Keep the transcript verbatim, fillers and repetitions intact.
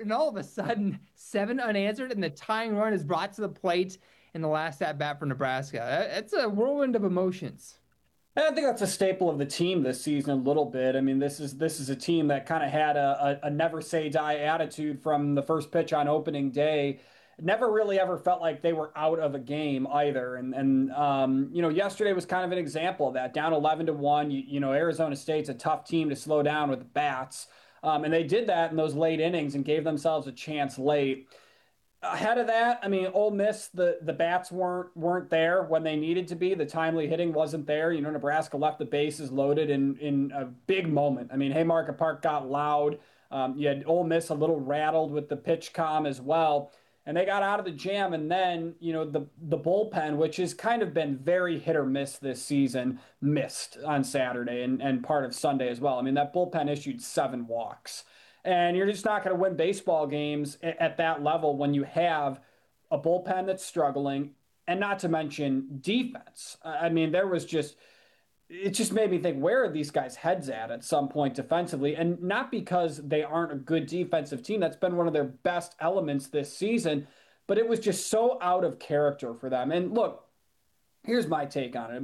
and all of a sudden, seven unanswered, and the tying run is brought to the plate in the last at bat for Nebraska. It's a whirlwind of emotions. And I think that's a staple of the team this season a little bit. I mean, this is this is a team that kind of had a, a, a never say die attitude from the first pitch on opening day. Never really ever felt like they were out of a game either. And and um, you know, yesterday was kind of an example of that. Down eleven to one, you, you know, Arizona State's a tough team to slow down with the bats. Um, and they did that in those late innings and gave themselves a chance late. Ahead of that, I mean, Ole Miss, the the bats weren't weren't there when they needed to be. The timely hitting wasn't there. You know, Nebraska left the bases loaded in in a big moment. I mean, Haymarket Park got loud. Um, you had Ole Miss a little rattled with the pitch com as well, and they got out of the jam. And then, you know, the the bullpen, which has kind of been very hit or miss this season, missed on Saturday and and part of Sunday as well. I mean, that bullpen issued seven walks. And you're just not going to win baseball games at that level when you have a bullpen that's struggling, and not to mention defense. I mean, there was just, it just made me think, where are these guys' heads at at some point defensively? And not because they aren't a good defensive team. That's been one of their best elements this season, but it was just so out of character for them. And look, here's my take on it.